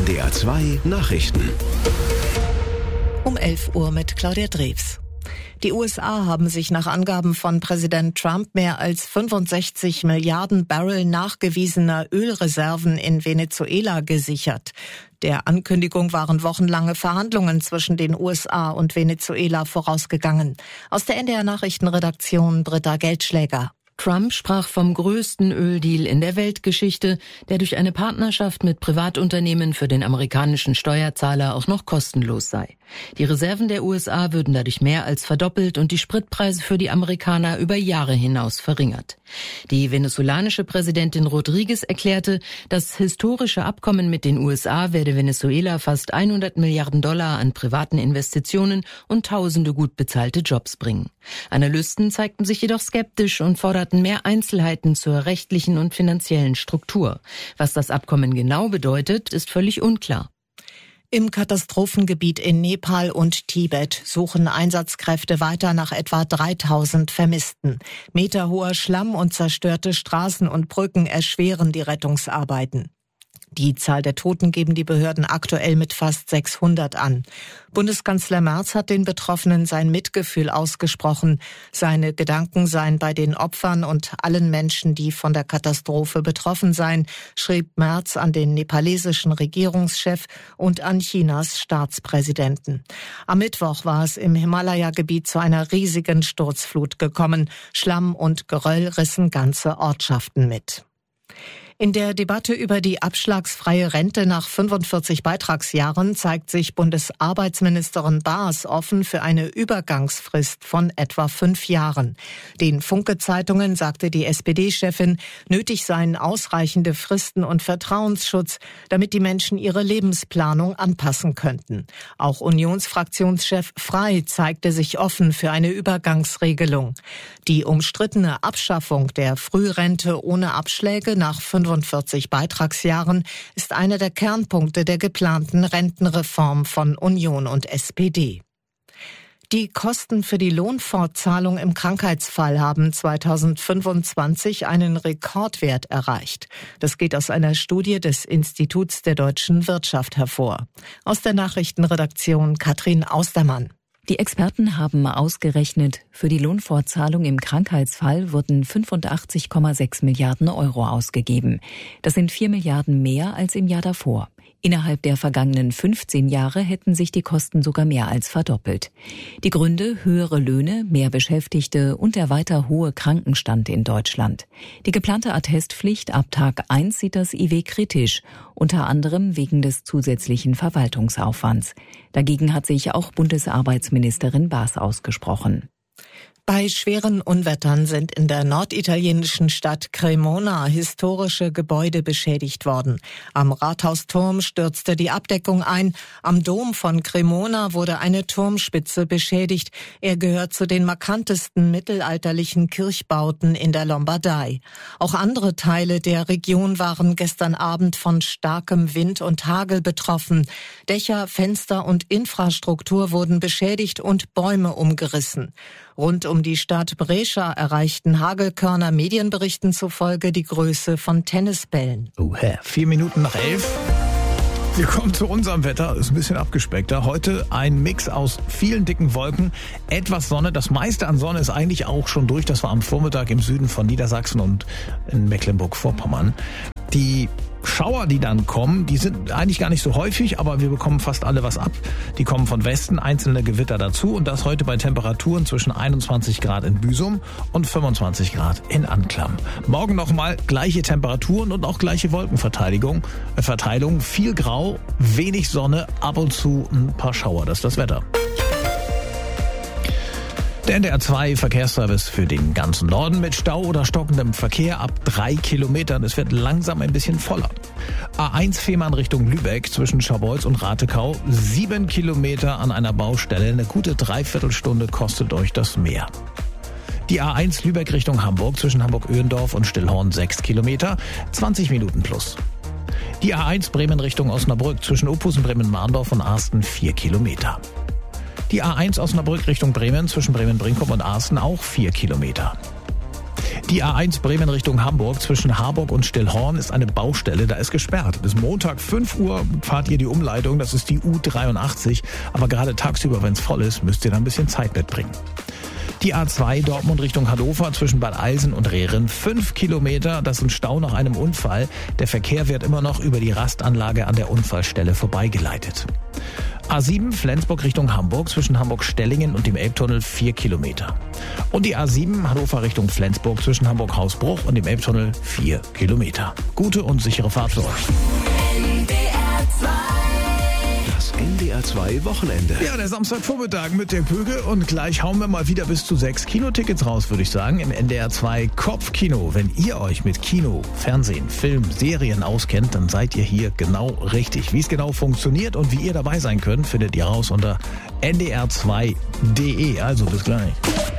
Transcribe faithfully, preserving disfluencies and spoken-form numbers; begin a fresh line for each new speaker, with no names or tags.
D R zwei Nachrichten.
Um elf Uhr mit Claudia Drews. Die U S A haben sich nach Angaben von Präsident Trump mehr als fünfundsechzig Milliarden Barrel nachgewiesener Ölreserven in Venezuela gesichert. Der Ankündigung waren wochenlange Verhandlungen zwischen den U S A und Venezuela vorausgegangen. Aus der N D R Nachrichtenredaktion Britta Geldschläger.
Trump sprach vom größten Öldeal in der Weltgeschichte, der durch eine Partnerschaft mit Privatunternehmen für den amerikanischen Steuerzahler auch noch kostenlos sei. Die Reserven der U S A würden dadurch mehr als verdoppelt und die Spritpreise für die Amerikaner über Jahre hinaus verringert. Die venezolanische Präsidentin Rodriguez erklärte, das historische Abkommen mit den U S A werde Venezuela fast hundert Milliarden Dollar an privaten Investitionen und tausende gut bezahlte Jobs bringen. Analysten zeigten sich jedoch skeptisch und forderten mehr Einzelheiten zur rechtlichen und finanziellen Struktur. Was das Abkommen genau bedeutet, ist völlig unklar.
Im Katastrophengebiet in Nepal und Tibet suchen Einsatzkräfte weiter nach etwa dreitausend Vermissten. Meterhoher Schlamm und zerstörte Straßen und Brücken erschweren die Rettungsarbeiten. Die Zahl der Toten geben die Behörden aktuell mit fast sechshundert an. Bundeskanzler Merz hat den Betroffenen sein Mitgefühl ausgesprochen. Seine Gedanken seien bei den Opfern und allen Menschen, die von der Katastrophe betroffen seien, schrieb Merz an den nepalesischen Regierungschef und an Chinas Staatspräsidenten. Am Mittwoch war es im Himalaya-Gebiet zu einer riesigen Sturzflut gekommen. Schlamm und Geröll rissen ganze Ortschaften mit. In der Debatte über die abschlagsfreie Rente nach fünfundvierzig Beitragsjahren zeigt sich Bundesarbeitsministerin Baas offen für eine Übergangsfrist von etwa fünf Jahren. Den Funke-Zeitungen sagte die S P D-Chefin, nötig seien ausreichende Fristen und Vertrauensschutz, damit die Menschen ihre Lebensplanung anpassen könnten. Auch Unionsfraktionschef Frey zeigte sich offen für eine Übergangsregelung. Die umstrittene Abschaffung der Frührente ohne Abschläge nach fünfundvierzig Beitragsjahren ist einer der Kernpunkte der geplanten Rentenreform von Union und S P D. Die Kosten für die Lohnfortzahlung im Krankheitsfall haben zweitausendfünfundzwanzig einen Rekordwert erreicht. Das geht aus einer Studie des Instituts der deutschen Wirtschaft hervor. Aus der Nachrichtenredaktion Katrin Austermann.
Die Experten haben ausgerechnet, für die Lohnfortzahlung im Krankheitsfall wurden fünfundachtzig Komma sechs Milliarden Euro ausgegeben. Das sind vier Milliarden mehr als im Jahr davor. Innerhalb der vergangenen fünfzehn Jahre hätten sich die Kosten sogar mehr als verdoppelt. Die Gründe: höhere Löhne, mehr Beschäftigte und der weiter hohe Krankenstand in Deutschland. Die geplante Attestpflicht ab Tag eins sieht das I W kritisch, unter anderem wegen des zusätzlichen Verwaltungsaufwands. Dagegen hat sich auch Bundesarbeitsministerin Baas ausgesprochen.
Bei schweren Unwettern sind in der norditalienischen Stadt Cremona historische Gebäude beschädigt worden. Am Rathausturm stürzte die Abdeckung ein. Am Dom von Cremona wurde eine Turmspitze beschädigt. Er gehört zu den markantesten mittelalterlichen Kirchbauten in der Lombardei. Auch andere Teile der Region waren gestern Abend von starkem Wind und Hagel betroffen. Dächer, Fenster und Infrastruktur wurden beschädigt und Bäume umgerissen. Rund um die Stadt Brescia erreichten Hagelkörner Medienberichten zufolge die Größe von Tennisbällen.
Oh, hä? Vier Minuten nach elf. Wir kommen zu unserem Wetter. Ist ein bisschen abgespeckter. Heute ein Mix aus vielen dicken Wolken, etwas Sonne. Das meiste an Sonne ist eigentlich auch schon durch. Das war am Vormittag im Süden von Niedersachsen und in Mecklenburg-Vorpommern. Die Schauer, die dann kommen, die sind eigentlich gar nicht so häufig, aber wir bekommen fast alle was ab. Die kommen von Westen, einzelne Gewitter dazu und das heute bei Temperaturen zwischen einundzwanzig Grad in Büsum und fünfundzwanzig Grad in Anklam. Morgen nochmal gleiche Temperaturen und auch gleiche Wolkenverteilung. Äh, Verteilung, viel Grau, wenig Sonne, ab und zu ein paar Schauer. Das ist das Wetter. Der N D R zwei Verkehrsservice für den ganzen Norden mit Stau oder stockendem Verkehr ab drei Kilometern. Es wird langsam ein bisschen voller. A eins Fehmarn Richtung Lübeck zwischen Scharbeutz und Ratekau. Sieben Kilometer an einer Baustelle. Eine gute Dreiviertelstunde kostet euch das mehr. Die A eins Lübeck Richtung Hamburg zwischen Hamburg-Öhendorf und Stillhorn sechs Kilometer. zwanzig Minuten plus. Die A eins Bremen Richtung Osnabrück zwischen Ophusen, Bremen-Mahndorf und Arsten vier Kilometer. Die A eins Osnabrück Richtung Bremen zwischen Bremen-Brinkum und Arsten auch vier Kilometer. Die A eins Bremen Richtung Hamburg zwischen Harburg und Stillhorn ist eine Baustelle, da ist gesperrt. Bis Montag fünf Uhr fahrt ihr die Umleitung, das ist die U dreiundachtzig. Aber gerade tagsüber, wenn es voll ist, müsst ihr da ein bisschen Zeit mitbringen. Die A zwei Dortmund Richtung Hannover zwischen Bad Eilsen und Rehren. Fünf Kilometer, das ist ein Stau nach einem Unfall. Der Verkehr wird immer noch über die Rastanlage an der Unfallstelle vorbeigeleitet. A sieben Flensburg Richtung Hamburg zwischen Hamburg-Stellingen und dem Elbtunnel vier Kilometer. Und die A sieben Hannover Richtung Flensburg zwischen Hamburg-Hausbruch und dem Elbtunnel vier Kilometer. Gute und sichere Fahrt für euch.
Das N D R zwei Wochenende.
Ja, der Samstagvormittag mit der Pöge und gleich hauen wir mal wieder bis zu sechs Kinotickets raus, würde ich sagen, im N D R zwei Kopfkino. Wenn ihr euch mit Kino, Fernsehen, Film, Serien auskennt, dann seid ihr hier genau richtig. Wie es genau funktioniert und wie ihr dabei sein könnt, findet ihr raus unter N D R zwei Punkt D E. Also bis gleich.